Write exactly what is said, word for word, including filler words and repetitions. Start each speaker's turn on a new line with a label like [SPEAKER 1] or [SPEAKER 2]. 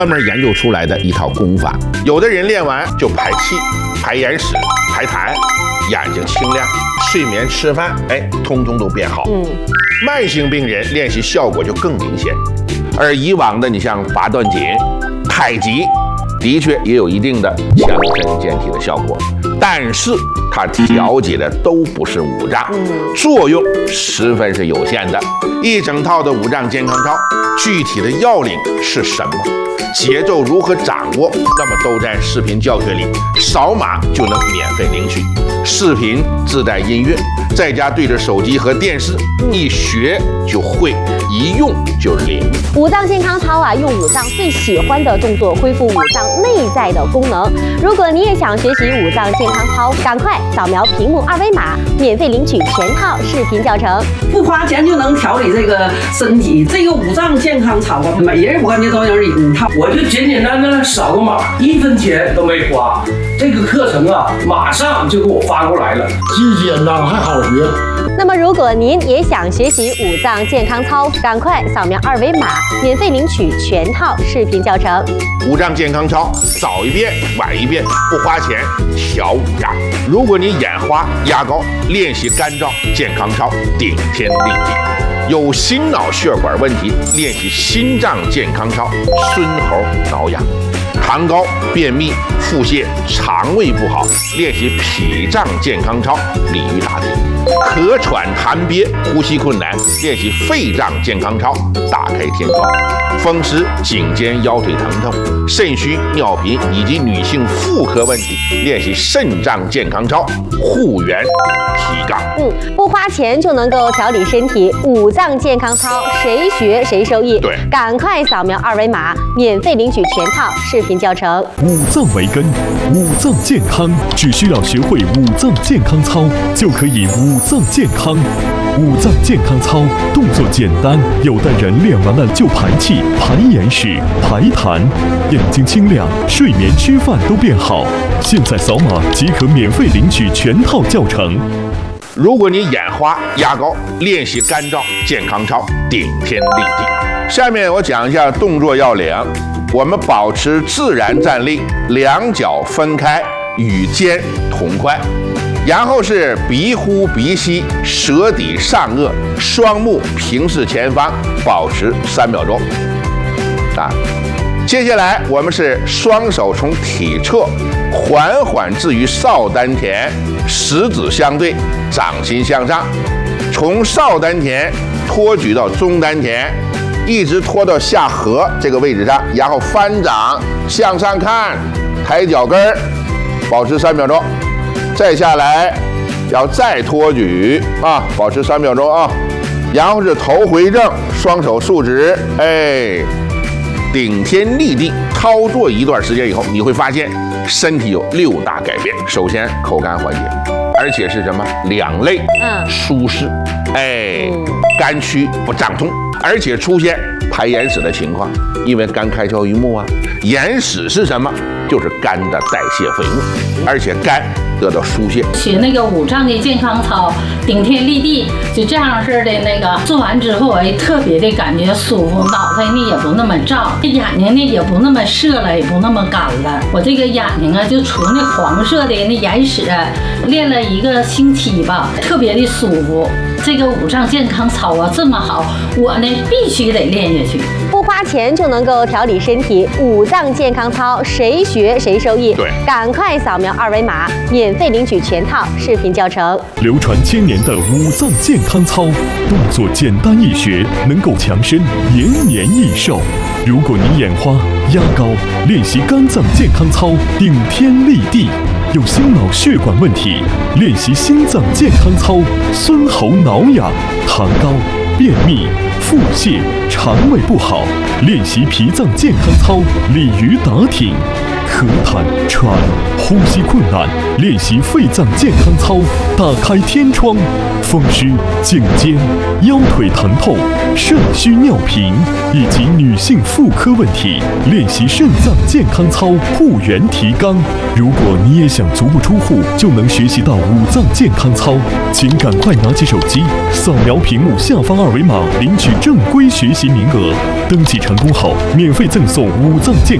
[SPEAKER 1] 专门研究出来的一套功法。有的人练完就排气、排眼屎、排痰，眼睛清亮，睡眠、吃饭，哎，通通都变好。嗯，慢性病人练习效果就更明显。而以往的，你像八段锦、太极，的确也有一定的强身健体的效果，但是它调节的都不是五脏，作用十分是有限的。一整套的五脏健康操，具体的要领是什么？节奏如何掌握？那么都在视频教学里，扫码就能免费领取。视频自带音乐，在家对着手机和电视，一学就会，一用就灵。
[SPEAKER 2] 五脏健康操啊，用五脏最喜欢的动作恢复五脏内在的功能。如果你也想学习五脏健康操，赶快扫描屏幕二维码，免费领取全套视频教程，
[SPEAKER 3] 不花钱就能调理这个身体。这个五脏健康操啊，每人我感觉都有一套。
[SPEAKER 4] 我就简简单单扫个码，一分钱都没花。这个课程啊，马上就给我发过来了，
[SPEAKER 5] 既简单还好学。
[SPEAKER 2] 那么，如果您也想学习五脏健康操，赶快扫描二维码，免费领取全套视频教程。
[SPEAKER 1] 五脏健康操，早一遍晚一遍，不花钱调五脏。如果你眼花、压高，练习干燥健康操，顶天立地。有心脑血管问题，练习心脏健康操，孙猴挠痒。痰高、便秘、腹泻、肠胃不好，练习脾脏健康操，鲤鱼打挺。咳喘痰憋、呼吸困难，练习肺脏健康操，打开天窗。风湿、颈肩、腰腿疼痛、肾虚、尿频以及女性妇科问题，练习肾脏健康操，护元提杠。
[SPEAKER 2] 嗯，不花钱就能够调理身体，五脏健康操谁学谁受益。
[SPEAKER 1] 对，
[SPEAKER 2] 赶快扫描二维码，免费领取全套视频教程。
[SPEAKER 6] 五脏为根，五脏健康，只需要学会五脏健康操，就可以五脏健康。五脏健康操动作简单，有的人练完了就排气、排眼屎、排痰，眼睛清亮，睡眠、吃饭都变好。现在扫码即可免费领取全套教程。
[SPEAKER 1] 如果你眼花、压高，练习干燥健康操，顶天立地。下面我讲一下动作要领。我们保持自然站立，两脚分开，与肩同宽。然后是鼻呼鼻吸，舌抵上颚，双目平视前方，保持三秒钟。啊，接下来我们是双手从体侧缓缓置于少丹田，食指相对，掌心向上，从少丹田托举到中丹田，一直拖到下颌这个位置上，然后翻掌向上看，抬脚跟儿，保持三秒钟。再下来，要再托举啊，保持三秒钟啊，然后是头回正，双手竖直，哎，顶天立地。操作一段时间以后，你会发现身体有六大改变。首先，口干缓解，而且是什么？两肋嗯舒适，哎，肝区不胀痛，而且出现排眼屎的情况，因为肝开窍于目啊。眼屎是什么？就是肝的代谢废物，而且肝得到疏泄。
[SPEAKER 7] 学那个五脏的健康操，顶天立地，就这样式的那个做完之后，哎，特别的感觉舒服，脑袋呢也不那么胀，眼睛呢也不那么涩了，也不那么干了。我这个眼睛啊，就除那黄色的那眼屎，练了一个星期吧，特别的舒服。这个五脏健康操啊这么好，我呢必须得练下去。
[SPEAKER 2] 不花钱就能够调理身体，五脏健康操谁学谁受益。
[SPEAKER 1] 对，
[SPEAKER 2] 赶快扫描二维码，免费领取全套视频教程。
[SPEAKER 6] 流传千年的五脏健康操，动作简单易学，能够强身，延年益寿。如果你眼花、压高，练习肝脏健康操，顶天立地。有心脑血管问题，练习心脏健康操，孙喉挠痒，痰高、便秘、腹泻、肠胃不好，练习脾脏健康操，鲤鱼打挺。 咳痰、喘、呼吸困难，练习肺脏健康操，打开天窗；风湿、颈肩、腰腿疼痛、肾虚尿频以及女性妇科问题，练习肾脏健康操，护元提肛。如果你也想足不出户就能学习到五脏健康操，请赶快拿起手机，扫描屏幕下方二维码，领取正规学习名额。登记成功后，免费赠送五脏健